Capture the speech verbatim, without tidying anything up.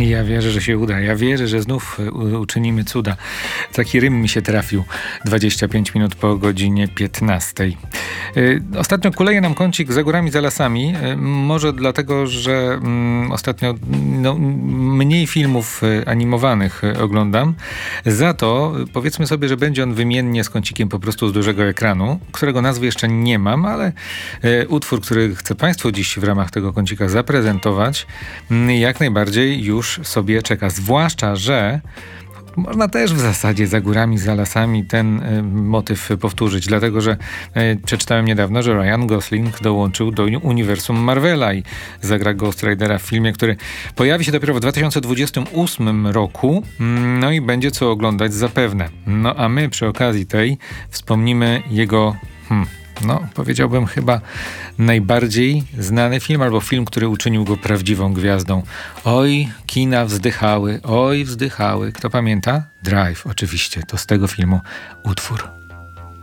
Ja wierzę, że się uda. Ja wierzę, że znów uczynimy cuda. Taki rym mi się trafił. dwadzieścia pięć minut po godzinie piętnastej. Ostatnio kuleje nam kącik za górami, za lasami. Może dlatego, że mm, ostatnio no, mniej filmów animowanych oglądam. Za to powiedzmy sobie, że będzie on wymiennie z kącikiem po prostu z dużego ekranu, którego nazwy jeszcze nie mam, ale e, utwór, który chcę Państwu dziś w ramach tego kącika zaprezentować, m, jak najbardziej już sobie czeka. Zwłaszcza, że można też w zasadzie za górami, za lasami ten y, motyw powtórzyć, dlatego że y, przeczytałem niedawno, że Ryan Gosling dołączył do uniwersum Marvela i zagra Ghost Ridera w filmie, który pojawi się dopiero w dwa tysiące dwudziestym ósmym roku, no i będzie co oglądać zapewne. No a my przy okazji tej wspomnimy jego... Hmm, no, powiedziałbym chyba najbardziej znany film, albo film, który uczynił go prawdziwą gwiazdą. Oj, kina wzdychały, oj, wzdychały. Kto pamięta? Drive, oczywiście, to z tego filmu utwór.